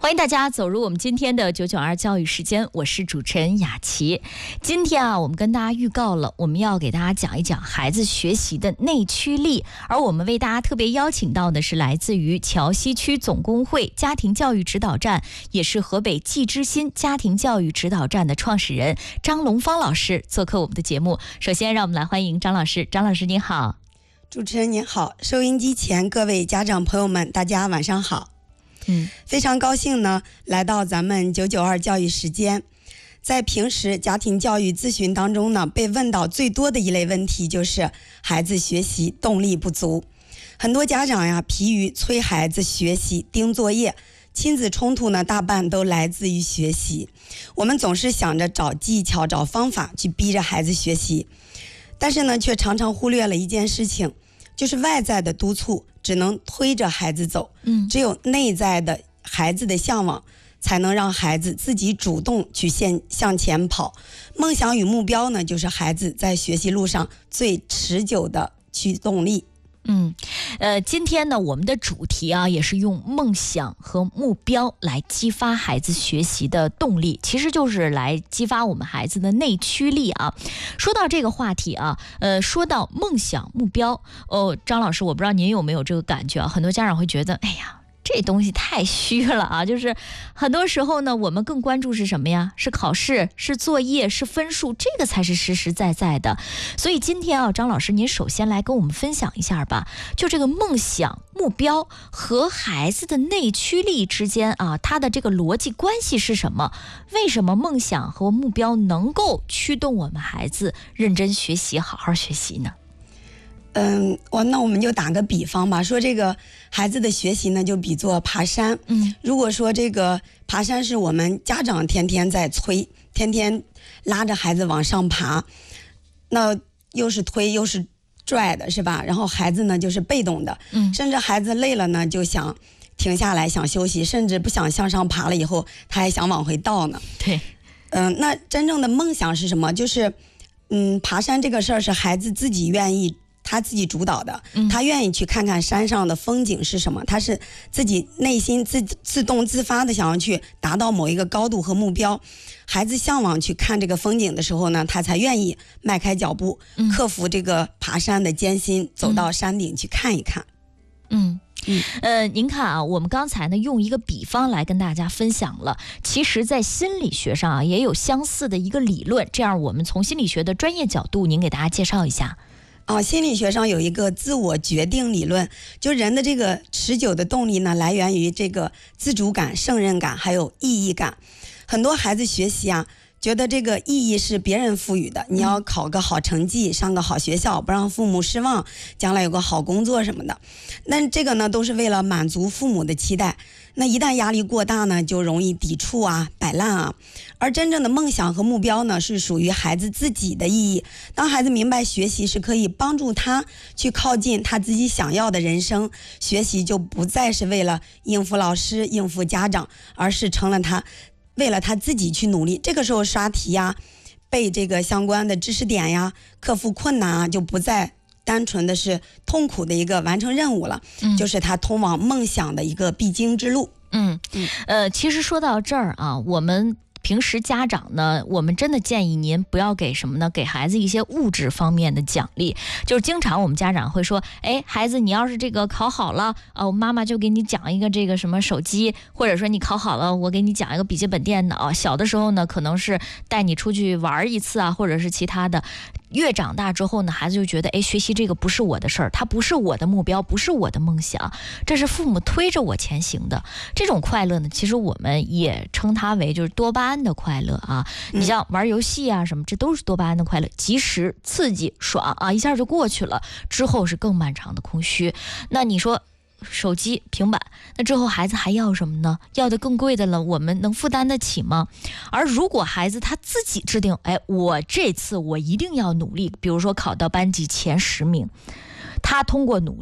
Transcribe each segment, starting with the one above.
欢迎大家走入我们今天的992教育时间，我是主持人雅琪。今天我们跟大家预告了，我们要给大家讲一讲孩子学习的内驱力，而我们为大家特别邀请到的是来自于桥西区总工会家庭教育指导站，也是河北季之心家庭教育指导站的创始人张龙芳老师做客我们的节目。首先让我们来欢迎张老师。张老师您好。 主持人您好，收音机前各位家长朋友们，大家晚上好。非常高兴呢，来到咱们992教育时间。在平时家庭教育咨询当中呢，被问到最多的一类问题就是孩子学习动力不足。很多家长疲于催孩子学习盯作业，亲子冲突呢大半都来自于学习。我们总是想着找技巧找方法去逼着孩子学习，但是呢却常常忽略了一件事情，就是外在的督促只能推着孩子走，只有内在的孩子的向往，才能让孩子自己主动去向前跑。梦想与目标呢，就是孩子在学习路上最持久的驱动力。 今天呢，我们的主题也是用梦想和目标来激发孩子学习的动力，其实就是来激发我们孩子的内驱力啊。说到这个话题说到梦想目标，张老师，我不知道您有没有这个感觉很多家长会觉得，哎呀，这东西太虚了就是很多时候呢，我们更关注是什么呀？是考试，是作业，是分数，这个才是实实在在的。所以今天张老师，您首先来跟我们分享一下吧，就这个梦想目标和孩子的内驱力之间它的这个逻辑关系是什么？为什么梦想和目标能够驱动我们孩子认真学习，好好学习呢？ 那我们就打个比方吧，说这个孩子的学习呢，就比作爬山。如果说这个爬山是我们家长天天在催，天天拉着孩子往上爬，那又是推又是拽的，是吧？然后孩子呢就是被动的，甚至孩子累了呢就想停下来，想休息，甚至不想向上爬了以后，他还想往回倒呢。 对， 那真正的梦想是什么？就是爬山这个事儿是孩子自己愿意。他自己主导的，他愿意去看看山上的风景是什么，他是自己内心自动自发的想要去达到某一个高度和目标。孩子向往去看这个风景的时候呢，他才愿意迈开脚步，克服这个爬山的艰辛，走到山顶去看一看。 您看我们刚才呢用一个比方来跟大家分享了，其实在心理学上也有相似的一个理论，这样我们从心理学的专业角度，您给大家介绍一下。 心理学上有一个自我决定理论，就人的这个持久的动力呢，来源于这个自主感、胜任感还有意义感。很多孩子学习觉得这个意义是别人赋予的，你要考个好成绩，上个好学校，不让父母失望，将来有个好工作什么的。那这个呢都是为了满足父母的期待，那一旦压力过大呢，就容易抵触摆烂而真正的梦想和目标呢，是属于孩子自己的意义。当孩子明白学习是可以帮助他去靠近他自己想要的人生，学习就不再是为了应付老师、应付家长，而是成了他为了他自己去努力。这个时候刷题背这个相关的知识点克服困难就不再单纯的是痛苦的一个完成任务了，就是他通往梦想的一个必经之路。 其实说到这儿我们平时家长呢，我们真的建议您不要给什么呢？给孩子一些物质方面的奖励。就是经常我们家长会说，孩子你要是这个考好了我妈妈就给你奖一个这个什么手机，或者说你考好了我给你奖一个笔记本电脑。小的时候呢，可能是带你出去玩一次或者是其他的。越长大之后呢，孩子就觉得学习这个不是我的事儿，它不是我的目标，不是我的梦想，这是父母推着我前行的。这种快乐呢，其实我们也称它为就是多巴胺的快乐你像玩游戏什么，这都是多巴胺的快乐，及时刺激爽一下就过去了，之后是更漫长的空虚。那你说手机、平板，那之后孩子还要什么呢？要的更贵的了，我们能负担得起吗？而如果孩子他自己制定，我这次我一定要努力，比如说考到班级前10名，他通过努力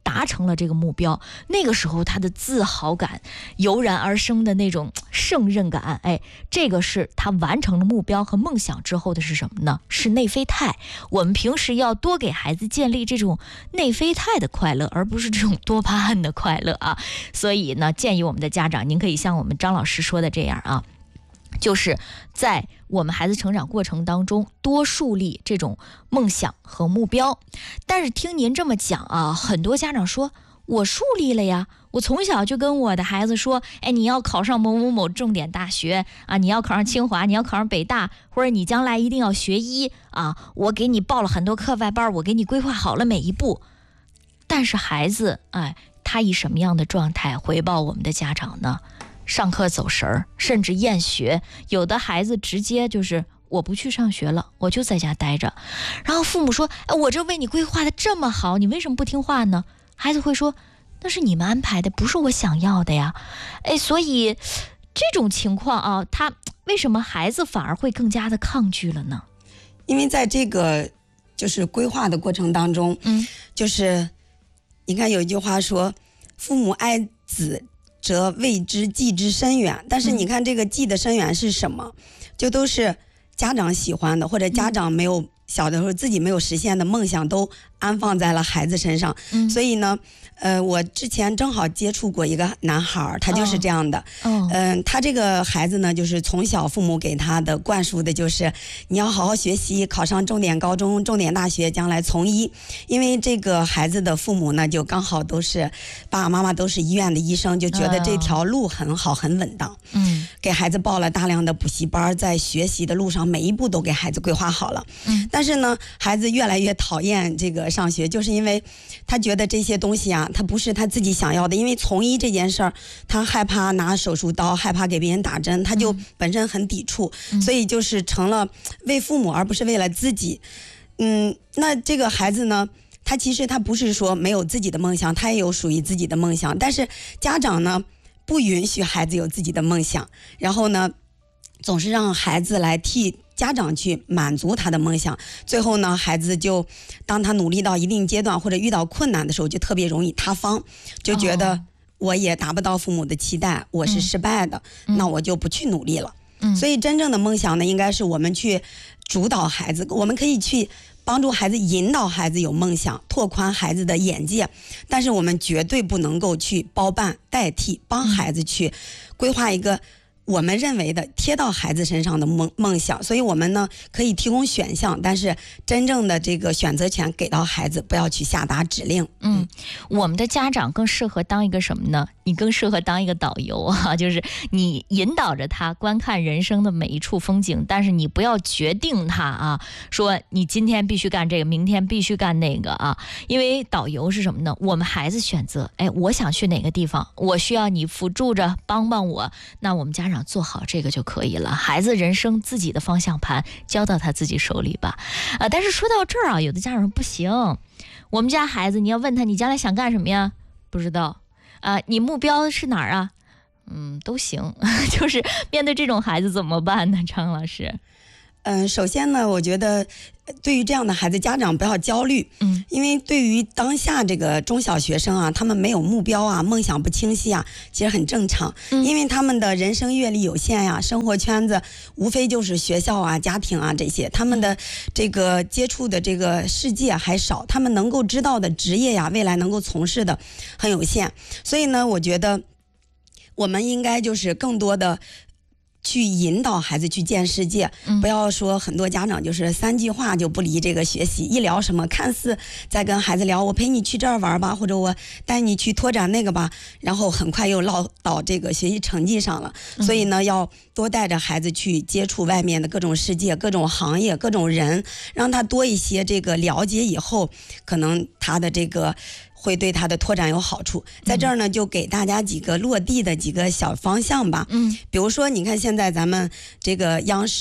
达成了这个目标，那个时候他的自豪感油然而生的那种胜任感，哎，这个是他完成了目标和梦想之后的是什么呢？是内啡肽。我们平时要多给孩子建立这种内啡肽的快乐，而不是这种多巴胺的快乐啊。所以呢，建议我们的家长，您可以像我们张老师说的这样啊，就是在我们孩子成长过程当中多树立这种梦想和目标。但是听您这么讲啊，很多家长说我树立了呀，我从小就跟我的孩子说，哎，你要考上某某某重点大学啊，你要考上清华，你要考上北大，或者你将来一定要学医啊，我给你报了很多课外班，我给你规划好了每一步。但是孩子，哎，他以什么样的状态回报我们的家长呢？上课走神儿，甚至厌学，有的孩子直接就是我不去上学了，我就在家待着。然后父母说，哎，我这为你规划的这么好，你为什么不听话呢？孩子会说，那是你们安排的，不是我想要的呀。哎，所以这种情况啊，他为什么孩子反而会更加的抗拒了呢？ 因为在这个就是规划的过程当中，就是你看有一句话说，父母爱子则为之计之深远，但是你看这个计的深远是什么？就都是家长喜欢的，或者家长没有小的时候自己没有实现的梦想都安放在了孩子身上。所以呢我之前正好接触过一个男孩，他就是这样的。他这个孩子呢，就是从小父母给他的灌输的就是你要好好学习，考上重点高中、重点大学，将来从医。因为这个孩子的父母呢，就刚好都是爸爸妈妈都是医院的医生，就觉得这条路很好，很稳当。给孩子报了大量的补习班，在学习的路上每一步都给孩子规划好了。但是呢，孩子越来越讨厌这个上学，就是因为他觉得这些东西啊，他不是他自己想要的。因为从医这件事儿，他害怕拿手术刀，害怕给别人打针，他就本身很抵触，所以就是成了为父母而不是为了自己。那这个孩子呢，他其实他不是说没有自己的梦想，他也有属于自己的梦想，但是家长呢不允许孩子有自己的梦想，然后呢总是让孩子来替家长去满足他的梦想。最后呢，孩子就当他努力到一定阶段或者遇到困难的时候，就特别容易塌方，就觉得我也达不到父母的期待，我是失败的，那我就不去努力了。所以真正的梦想呢，应该是我们去主导孩子，我们可以去帮助孩子，引导孩子有梦想，拓宽孩子的眼界，但是我们绝对不能够去包办代替，帮孩子去规划一个我们认为的贴到孩子身上的梦想。所以我们呢可以提供选项，但是真正的这个选择权给到孩子，不要去下达指令。 我们的家长更适合当一个什么呢？你更适合当一个导游啊，就是你引导着他观看人生的每一处风景，但是你不要决定他啊，说你今天必须干这个，明天必须干那个啊。因为导游是什么呢？我们孩子选择，哎，我想去哪个地方，我需要你辅助着帮帮我，那我们家长做好这个就可以了。孩子人生自己的方向盘交到他自己手里吧。但是说到这儿啊，有的家长说不行，我们家孩子你要问他你将来想干什么呀？不知道。你目标是哪儿啊？都行。就是面对这种孩子怎么办呢，张老师？ 首先呢，我觉得对于这样的孩子，家长不要焦虑。因为对于当下这个中小学生啊，他们没有目标啊，梦想不清晰啊，其实很正常。因为他们的人生阅历有限呀，生活圈子无非就是学校啊、家庭啊这些，他们的这个接触的这个世界还少，他们能够知道的职业呀，未来能够从事的很有限。所以呢，我觉得我们应该就是更多的去引导孩子去见世界。不要说很多家长就是3句话就不离这个学习，一聊什么看似在跟孩子聊我陪你去这儿玩吧，或者我带你去拓展那个吧，然后很快又落到这个学习成绩上了。所以呢，要多带着孩子去接触外面的各种世界、各种行业、各种人，让他多一些这个了解以后，可能他的这个会对他的拓展有好处。在这儿呢，就给大家几个落地的几个小方向吧。比如说你看现在咱们这个央视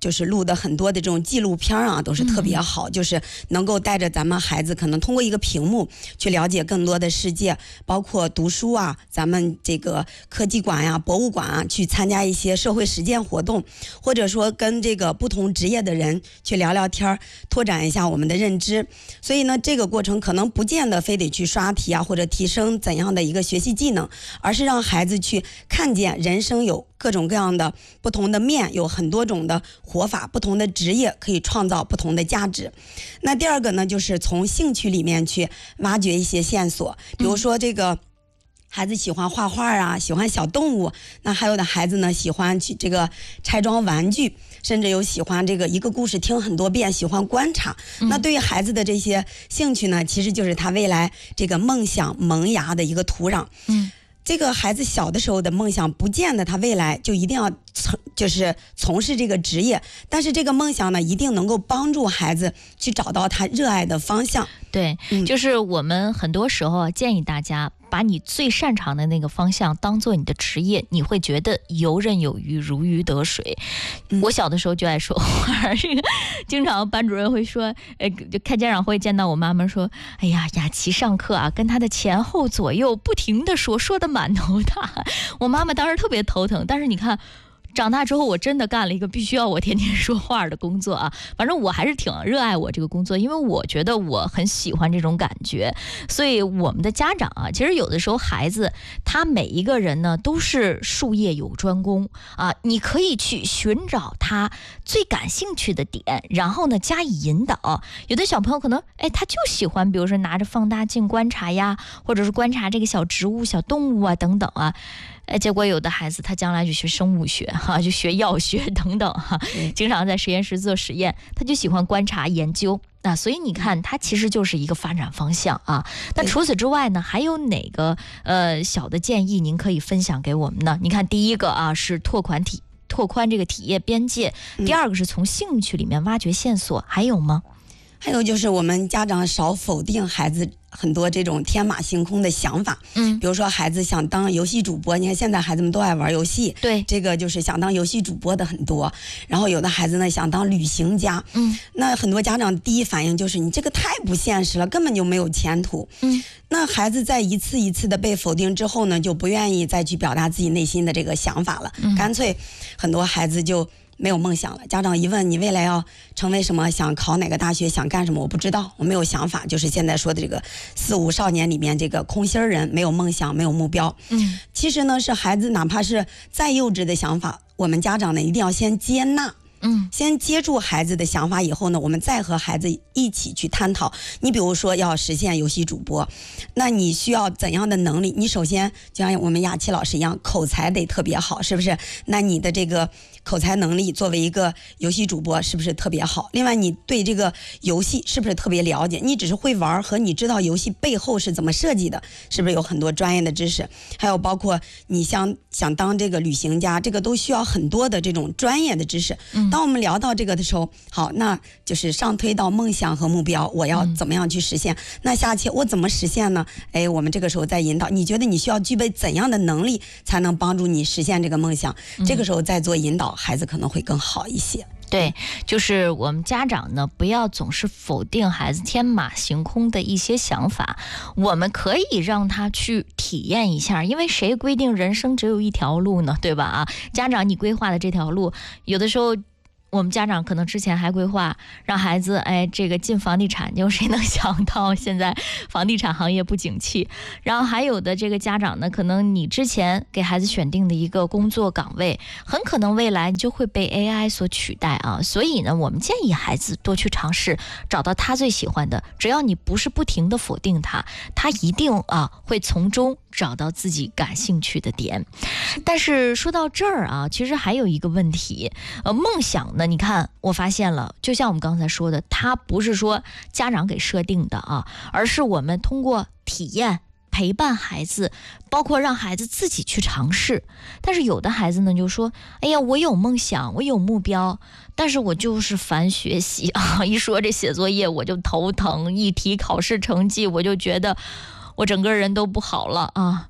就是录的很多的这种纪录片啊，都是特别好，就是能够带着咱们孩子可能通过一个屏幕去了解更多的世界，包括读书啊，咱们这个科技馆呀、博物馆啊，去参加一些社会实践活动，或者说跟这个不同职业的人去聊聊天，拓展一下我们的认知。所以呢，这个过程可能不见得非得去刷题啊，或者提升怎样的一个学习技能，而是让孩子去看见人生有各种各样的不同的面，有很多种的活法，不同的职业可以创造不同的价值。那第二个呢，就是从兴趣里面去挖掘一些线索，比如说这个孩子喜欢画画啊，喜欢小动物，那还有的孩子呢喜欢去这个拆装玩具，甚至有喜欢这个一个故事听很多遍，喜欢观察。那对于孩子的这些兴趣呢，其实就是他未来这个梦想萌芽的一个土壤。这个孩子小的时候的梦想，不见得他未来就一定要从事这个职业，但是这个梦想呢，一定能够帮助孩子去找到他热爱的方向。 对，就是我们很多时候建议大家把你最擅长的那个方向当做你的职业，你会觉得游刃有余，如鱼得水。我小的时候就爱说话，这个经常班主任会说，就开家长会见到我妈妈说，哎呀，雅琪上课啊，跟她的前后左右不停的说的满头大汗。我妈妈当时特别头疼，但是你看，长大之后我真的干了一个必须要我天天说话的工作啊，反正我还是挺热爱我这个工作，因为我觉得我很喜欢这种感觉。所以我们的家长啊，其实有的时候孩子他每一个人呢都是术业有专攻啊，你可以去寻找他最感兴趣的点，然后呢加以引导。有的小朋友可能他就喜欢比如说拿着放大镜观察呀，或者是观察这个小植物小动物啊等等啊，结果有的孩子他将来就学生物学就学药学等等经常在实验室做实验，他就喜欢观察研究。所以你看，它其实就是一个发展方向啊。那除此之外呢，还有哪个小的建议您可以分享给我们呢？你看，第一个啊是拓宽这个体验边界，第二个是从兴趣里面挖掘线索，还有吗？ 还有就是我们家长少否定孩子很多这种天马行空的想法，比如说孩子想当游戏主播，你看现在孩子们都爱玩游戏， 对， 这个就是想当游戏主播的很多，然后有的孩子呢想当旅行家，那很多家长第一反应就是你这个太不现实了，根本就没有前途，那孩子在一次一次的被否定之后呢，就不愿意再去表达自己内心的这个想法了，干脆很多孩子就没有梦想了。家长一问你未来要成为什么，想考哪个大学，想干什么，我不知道，我没有想法，就是现在说的这个4、5少年里面这个空心人，没有梦想，没有目标。其实呢是孩子哪怕是再幼稚的想法，我们家长呢一定要先接纳，先接住孩子的想法以后呢，我们再和孩子一起去探讨。你比如说要实现游戏主播，那你需要怎样的能力？你首先就像我们雅琪老师一样，口才得特别好，是不是？那你的这个口才能力作为一个游戏主播是不是特别好？另外你对这个游戏是不是特别了解？你只是会玩和你知道游戏背后是怎么设计的，是不是有很多专业的知识？还有包括你想当这个旅行家，这个都需要很多的这种专业的知识。当我们聊到这个的时候，好，那就是上推到梦想和目标，我要怎么样去实现？那下期我怎么实现呢？我们这个时候再引导，你觉得你需要具备怎样的能力才能帮助你实现这个梦想？这个时候再做引导，孩子可能会更好一些。 对，就是我们家长呢，不要总是否定孩子天马行空的一些想法，我们可以让他去体验一下，因为谁规定人生只有一条路呢？对吧？家长你规划的这条路，有的时候我们家长可能之前还规划让孩子这个进房地产，有谁能想到现在房地产行业不景气？然后还有的这个家长呢，可能你之前给孩子选定的一个工作岗位，很可能未来就会被 AI 所取代啊。所以呢，我们建议孩子多去尝试，找到他最喜欢的，只要你不是不停的否定他，他一定会从中找到自己感兴趣的点。但是说到这儿啊，其实还有一个问题，梦想呢，你看我发现了，就像我们刚才说的，它不是说家长给设定的啊，而是我们通过体验陪伴孩子，包括让孩子自己去尝试。但是有的孩子呢就说，哎呀，我有梦想，我有目标，但是我就是烦学习啊，一说这写作业我就头疼，一提考试成绩我就觉得我整个人都不好了啊。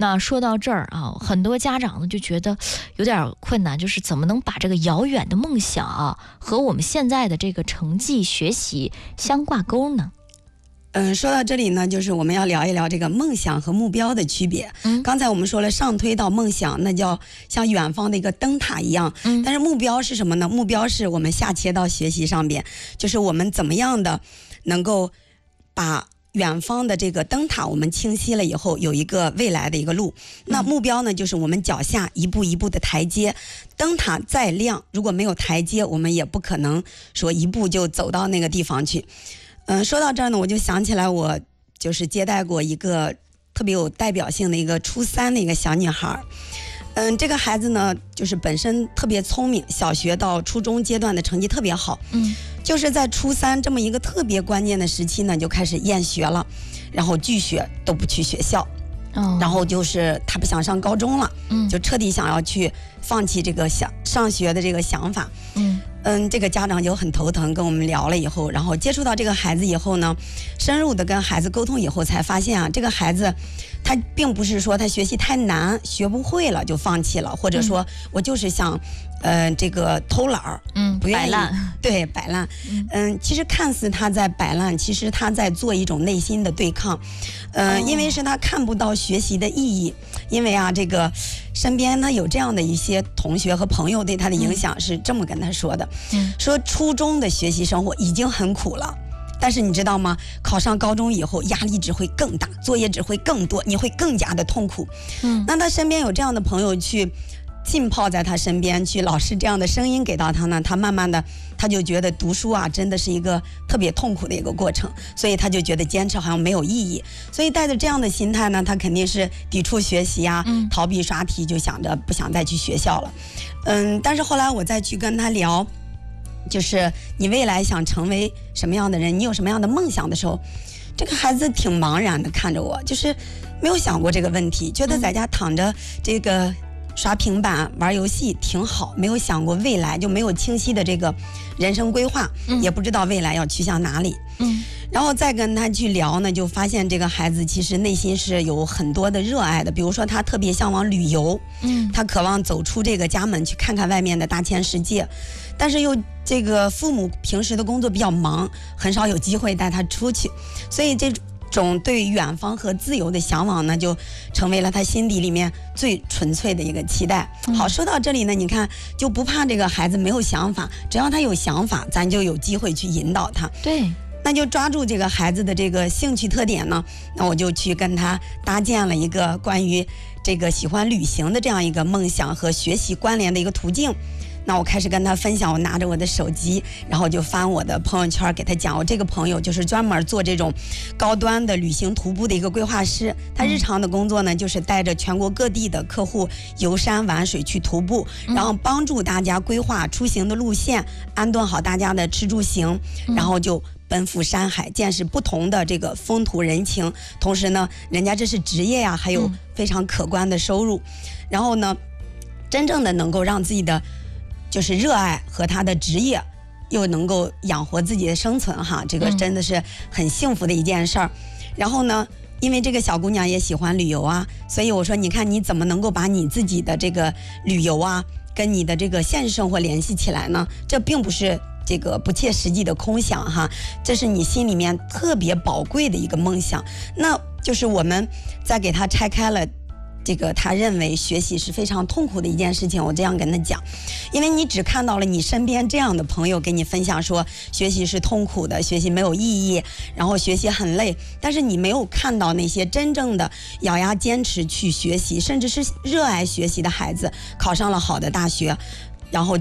那说到这儿啊，很多家长呢就觉得有点困难，就是怎么能把这个遥远的梦想啊和我们现在的这个成绩学习相挂钩呢？ 说到这里呢，就是我们要聊一聊这个梦想和目标的区别。刚才我们说了，上推到梦想，那叫像远方的一个灯塔一样。但是目标是什么呢？目标是我们下切到学习上边，就是我们怎么样的能够把远方的这个灯塔我们清晰了以后，有一个未来的一个路。那目标呢，就是我们脚下一步一步的台阶。灯塔再亮，如果没有台阶，我们也不可能说一步就走到那个地方去。说到这儿呢，我就想起来我就是接待过一个特别有代表性的一个初3的一个小女孩。这个孩子呢，就是本身特别聪明，小学到初中阶段的成绩特别好。就是在初3这么一个特别关键的时期呢，就开始厌学了，然后拒学，都不去学校。然后就是他不想上高中了，就彻底想要去放弃这个上学的这个想法。这个家长就很头疼，跟我们聊了以后，然后接触到这个孩子以后呢，深入的跟孩子沟通以后，才发现啊，这个孩子他并不是说他学习太难，学不会了就放弃了，或者说我就是想这个偷懒儿，不愿意， 摆烂， 对，摆烂。其实看似他在摆烂，其实他在做一种内心的对抗。因为是他看不到学习的意义，因为啊，这个身边他有这样的一些同学和朋友对他的影响是这么跟他说的，说初中的学习生活已经很苦了。但是你知道吗？考上高中以后，压力只会更大，作业只会更多，你会更加的痛苦。那他身边有这样的朋友去浸泡在他身边，去老师这样的声音给到他呢，他慢慢的他就觉得读书啊真的是一个特别痛苦的一个过程，所以他就觉得坚持好像没有意义，所以带着这样的心态呢，他肯定是抵触学习啊，逃避刷题，就想着不想再去学校了。但是后来我再去跟他聊，就是你未来想成为什么样的人，你有什么样的梦想的时候，这个孩子挺茫然的看着我，就是没有想过这个问题，觉得在家躺着这个刷平板玩游戏挺好，没有想过未来，就没有清晰的这个人生规划，也不知道未来要去向哪里。然后再跟他去聊呢，就发现这个孩子其实内心是有很多的热爱的，比如说他特别向往旅游，他渴望走出这个家门去看看外面的大千世界，但是又这个父母平时的工作比较忙，很少有机会带他出去，所以这种对远方和自由的向往呢，就成为了他心底里面最纯粹的一个期待。好，说到这里呢，你看就不怕这个孩子没有想法，只要他有想法，咱就有机会去引导他。 对， 那就抓住这个孩子的这个兴趣特点呢，那我就去跟他搭建了一个关于这个喜欢旅行的这样一个梦想和学习关联的一个途径。那我开始跟他分享，我拿着我的手机，然后就翻我的朋友圈，给他讲，我这个朋友就是专门做这种高端的旅行徒步的一个规划师，他日常的工作呢，就是带着全国各地的客户游山玩水去徒步，然后帮助大家规划出行的路线，安顿好大家的吃住行，然后就奔赴山海，见识不同的这个风土人情，同时呢，人家这是职业呀，还有非常可观的收入，然后呢，真正的能够让自己的就是热爱和他的职业又能够养活自己的生存哈，这个真的是很幸福的一件事儿。然后呢，因为这个小姑娘也喜欢旅游啊，所以我说你看你怎么能够把你自己的这个旅游啊跟你的这个现实生活联系起来呢？这并不是这个不切实际的空想哈，这是你心里面特别宝贵的一个梦想。那就是我们在给他拆开了这个他认为学习是非常痛苦的一件事情，我这样跟他讲，因为你只看到了你身边这样的朋友给你分享说学习是痛苦的，学习没有意义，然后学习很累，但是你没有看到那些真正的咬牙坚持去学习，甚至是热爱学习的孩子考上了好的大学，然后